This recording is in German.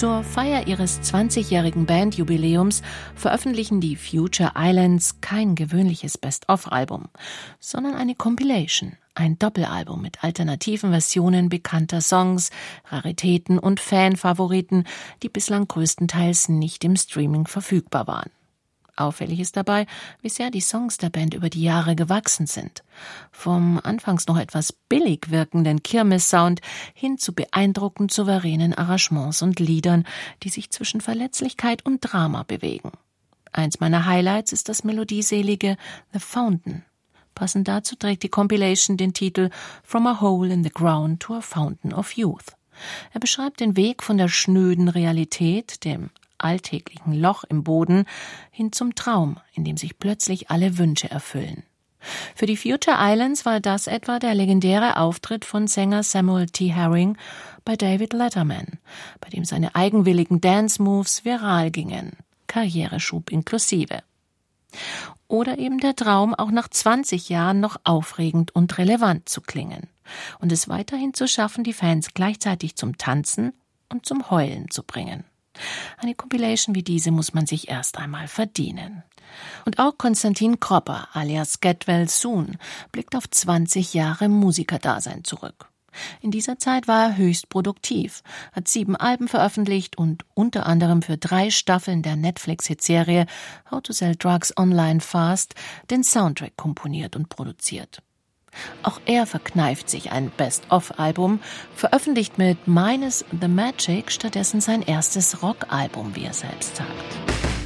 Zur Feier ihres 20-jährigen Bandjubiläums veröffentlichen die Future Islands kein gewöhnliches Best-of-Album, sondern eine Compilation, ein Doppelalbum mit alternativen Versionen bekannter Songs, Raritäten und Fanfavoriten, die bislang größtenteils nicht im Streaming verfügbar waren. Auffällig ist dabei, wie sehr die Songs der Band über die Jahre gewachsen sind. Vom anfangs noch etwas billig wirkenden Kirmes-Sound hin zu beeindruckend souveränen Arrangements und Liedern, die sich zwischen Verletzlichkeit und Drama bewegen. Eins meiner Highlights ist das melodieselige The Fountain. Passend dazu trägt die Compilation den Titel From a Hole in the Ground to a Fountain of Youth. Er beschreibt den Weg von der schnöden Realität, dem alltäglichen Loch im Boden, hin zum Traum, in dem sich plötzlich alle Wünsche erfüllen. Für die Future Islands war das etwa der legendäre Auftritt von Sänger Samuel T. Herring bei David Letterman, bei dem seine eigenwilligen Dance-Moves viral gingen, Karriereschub inklusive. Oder eben der Traum, auch nach 20 Jahren noch aufregend und relevant zu klingen und es weiterhin zu schaffen, die Fans gleichzeitig zum Tanzen und zum Heulen zu bringen. Eine Compilation wie diese muss man sich erst einmal verdienen. Und auch Konstantin Kropper alias Get Well Soon blickt auf 20 Jahre Musikerdasein zurück. In dieser Zeit war er höchst produktiv, hat 7 Alben veröffentlicht und unter anderem für 3 Staffeln der Netflix-Hitserie How to Sell Drugs Online Fast den Soundtrack komponiert und produziert. Auch er verkneift sich ein Best-of-Album, veröffentlicht mit Minus the Magic stattdessen sein erstes Rockalbum, wie er selbst sagt.